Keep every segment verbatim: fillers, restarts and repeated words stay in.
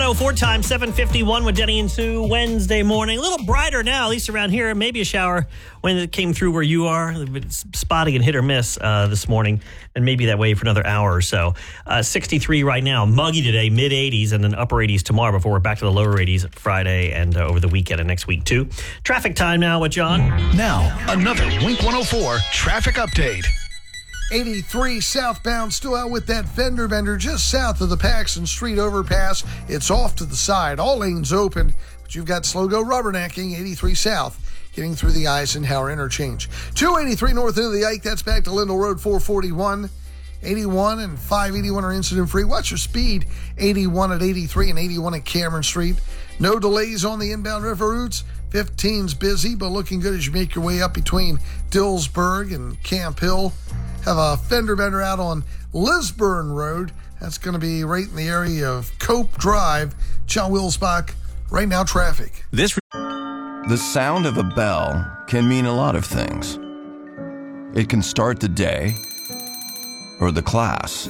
oh four time, seven fifty-one with Denny and Sue Wednesday morning. A little brighter now, at least around here. Maybe a shower when it came through where you are. It's spotty and hit or miss uh, this morning, and maybe that way for another hour or so. Uh, sixty-three right now, muggy today, mid eighties, and then upper eighties tomorrow before we're back to the lower eighties Friday and uh, over the weekend and next week too. Traffic time now with John. Now, another Wink one oh four traffic update. eighty-three southbound, still out with that fender bender just south of the Paxton Street overpass. It's off to the side. All lanes open, but you've got slow go rubbernecking eighty-three south, getting through the Eisenhower interchange. two eighty-three north end of the Ike, that's back to Lindell Road four forty-one. eighty-one and five eighty-one are incident free. Watch your speed. eighty-one at eighty-three and eighty-one at Cameron Street. No delays on the inbound river routes. fifteen's busy, but looking good as you make your way up between Dillsburg and Camp Hill. Have a fender bender out on Lisburn Road. That's going to be right in the area of Cope Drive. John Wilsbach, right now traffic. This The sound of a bell can mean a lot of things. It can start the day or the class,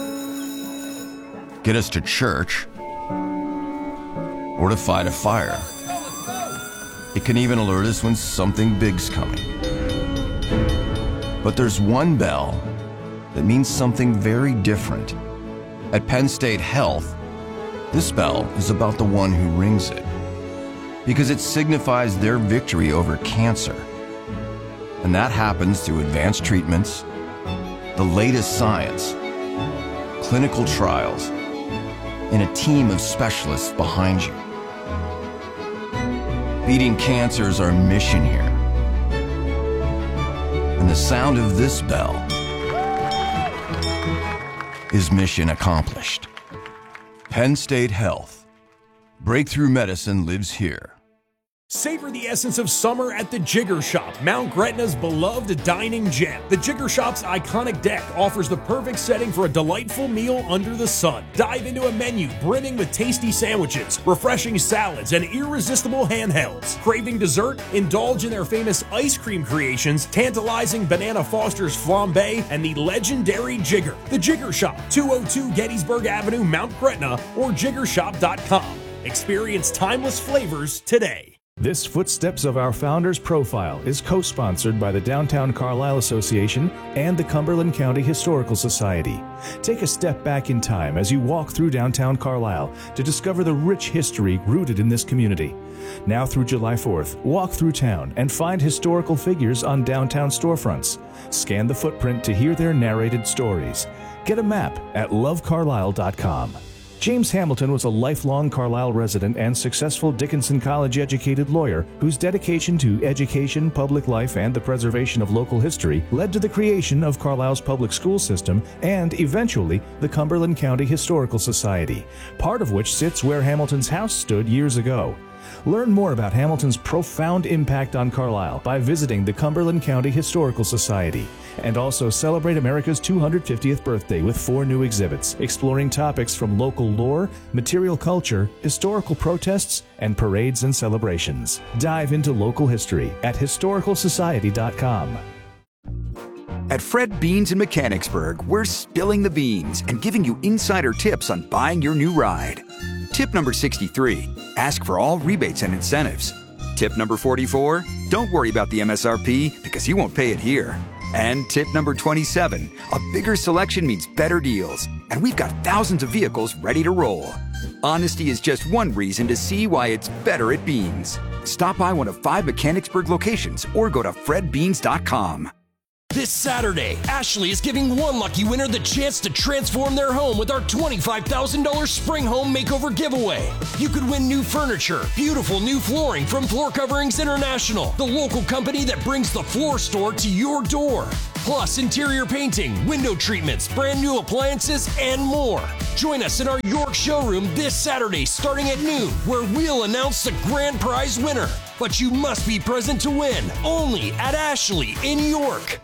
get us to church, or to fight a fire. It can even alert us when something big's coming. But there's one bell that means something very different. At Penn State Health, this bell is about the one who rings it, because it signifies their victory over cancer. And that happens through advanced treatments, the latest science, clinical trials, and a team of specialists behind you. Beating cancer is our mission here. And the sound of this bell is mission accomplished. Penn State Health. Breakthrough medicine lives here. Savor the essence of summer at the Jigger Shop, Mount Gretna's beloved dining gem. The Jigger Shop's iconic deck offers the perfect setting for a delightful meal under the sun. Dive into a menu brimming with tasty sandwiches, refreshing salads, and irresistible handhelds. Craving dessert? Indulge in their famous ice cream creations, tantalizing Banana Foster's flambe, and the legendary Jigger. The Jigger Shop, two oh two Gettysburg Avenue, Mount Gretna, or jigger shop dot com. Experience timeless flavors today. This Footsteps of Our Founders profile is co-sponsored by the Downtown Carlisle Association and the Cumberland County Historical Society. Take a step back in time as you walk through downtown Carlisle to discover the rich history rooted in this community. Now through July fourth, walk through town and find historical figures on downtown storefronts. Scan the footprint to hear their narrated stories. Get a map at love carlisle dot com. James Hamilton was a lifelong Carlisle resident and successful Dickinson College-educated lawyer whose dedication to education, public life, and the preservation of local history led to the creation of Carlisle's public school system and, eventually, the Cumberland County Historical Society, part of which sits where Hamilton's house stood years ago. Learn more about Hamilton's profound impact on Carlisle by visiting the Cumberland County Historical Society. And also celebrate America's two hundred fiftieth birthday with four new exhibits, exploring topics from local lore, material culture, historical protests, and parades and celebrations. Dive into local history at historical society dot com. At Fred Beans in Mechanicsburg, we're spilling the beans and giving you insider tips on buying your new ride. Tip number sixty-three, ask for all rebates and incentives. Tip number forty-four, don't worry about the M S R P because you won't pay it here. And tip number twenty-seven, a bigger selection means better deals, and we've got thousands of vehicles ready to roll. Honesty is just one reason to see why it's better at Beans. Stop by one of five Mechanicsburg locations or go to fred beans dot com. This Saturday, Ashley is giving one lucky winner the chance to transform their home with our twenty-five thousand dollars Spring Home Makeover giveaway. You could win new furniture, beautiful new flooring from Floor Coverings International, the local company that brings the floor store to your door. Plus interior painting, window treatments, brand new appliances, and more. Join us in our York showroom this Saturday starting at noon, where we'll announce the grand prize winner. But you must be present to win, only at Ashley in York.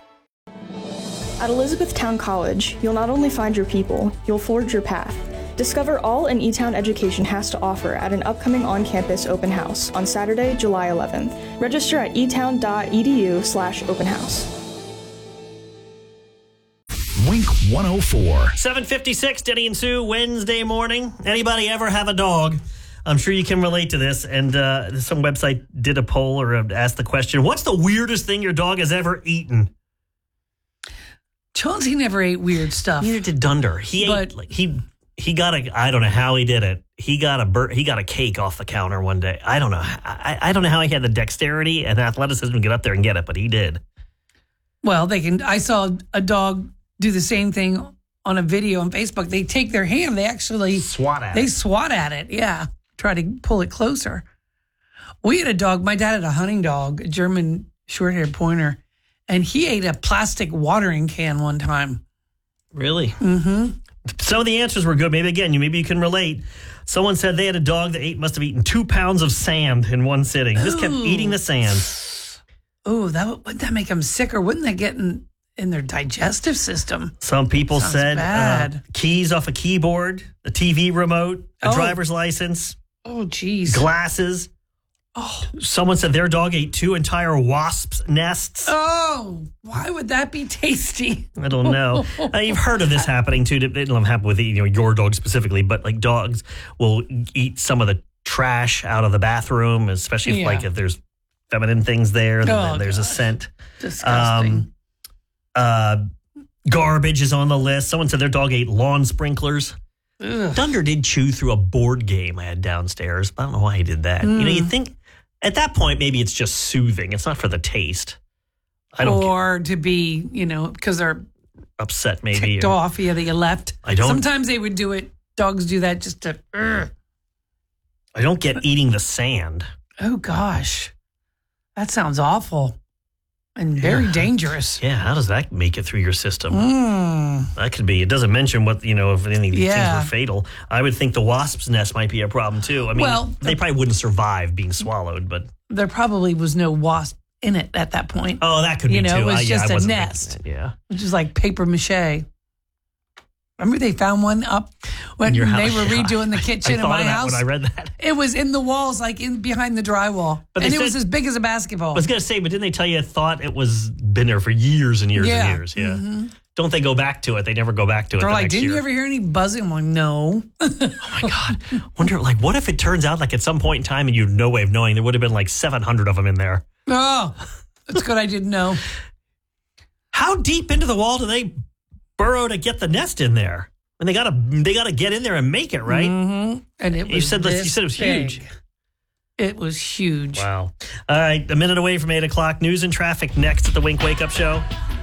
At Elizabethtown College, you'll not only find your people, you'll forge your path. Discover all an E-Town education has to offer at an upcoming on-campus open house on Saturday, July eleventh. Register at etown dot e d u slash open house. Wink one oh four. seven fifty-six, Denny and Sue, Wednesday morning. Anybody ever have a dog? I'm sure you can relate to this. And uh, some website did a poll or asked the question, what's the weirdest thing your dog has ever eaten? Chauncey never ate weird stuff. Neither did Dunder. He But- ate, like, he he got a, I don't know how he did it. He got a bur- he got a cake off the counter one day. I don't know. I, I don't know how he had the dexterity and athleticism to get up there and get it, but he did. Well, they can. I saw a dog do the same thing on a video on Facebook. They take their hand. They actually Swat at They it. swat at it. Yeah, try to pull it closer. We had a dog. My dad had a hunting dog, a German short-haired pointer, and he ate a plastic watering can one time. Really? Mm-hmm. Some of the answers were good. Maybe, again, you maybe you can relate. Someone said they had a dog that ate must have eaten two pounds of sand in one sitting. Just kept Ooh. eating the sand. Oh, that would- wouldn't that make them sicker? Wouldn't that get in, in their digestive system? Some people Sounds said uh, bad. keys off a keyboard, a T V remote, a Oh. driver's license, Oh, geez. glasses. Oh. Someone said their dog ate two entire wasps' nests. Oh, why would that be tasty? I don't know. uh, you've heard of this happening too. It doesn't happen with you know your dog specifically, but like dogs will eat some of the trash out of the bathroom, especially if Yeah. like if there's feminine things there, then Oh, there's a gosh. scent. Disgusting. Um, uh, garbage is on the list. Someone said their dog ate lawn sprinklers. Ugh. Dunder did chew through a board game I had downstairs. I don't know why he did that. You know, you think at that point maybe it's just soothing. It's not for the taste. I don't or to be, you know, because they're get upset maybe. ticked or- off. Yeah, that you left. I don't- Sometimes they would do it. Dogs do that just to. Ugh. I don't get eating the sand. Oh gosh, that sounds awful and very dangerous. Yeah, how does that make it through your system? Mm. That could be. It doesn't mention what, you know, if any of these Yeah. things were fatal. I would think the wasp's nest might be a problem too. I mean, Well, they probably wouldn't survive being swallowed, but. There probably was no wasp in it at that point. Oh, that could be You know, too. it was I, yeah, just I a wasn't thinking nest. that, Yeah. Which is like paper mache. Remember they found one up when In your they house? were Yeah. redoing the I kitchen in thought my of that house. when I read that. It was in the walls, like in behind the drywall, But they and it was said- as big as a basketball. I was going to say, but didn't they tell you it thought it was been there for years and years Yeah. and years? Yeah. Don't they go back to it? They never go back to it. They're the like, next didn't year. you ever hear any buzzing? I'm like, no. Oh my God. Wonder, like, what if it turns out, like, at some point in time and you have no way of knowing, there would have been like seven hundred of them in there? Oh, that's good. I didn't know. How deep into the wall do they burrow to get the nest in there? And they gotta, they gotta get in there and make it, right? Mm-hmm. And it was You said this- you this said it was big. huge. It was huge. Wow. All right, a minute away from eight o'clock. News and traffic next at the Wink Wake Up Show.